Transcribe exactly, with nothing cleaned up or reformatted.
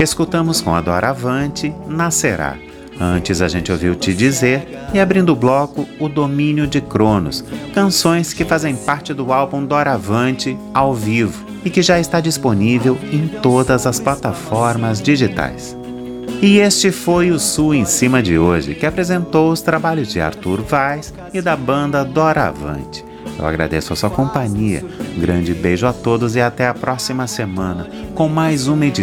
Escutamos com a Doravante, Nascerá. Antes a gente ouviu Te Dizer e, abrindo o bloco, O Domínio de Cronos, canções que fazem parte do álbum Doravante ao vivo e que já está disponível em todas as plataformas digitais. E este foi o Sul em Cima de hoje, que apresentou os trabalhos de Arthur Vaz e da banda Doravante. Eu agradeço a sua companhia, um grande beijo a todos e até a próxima semana com mais uma edição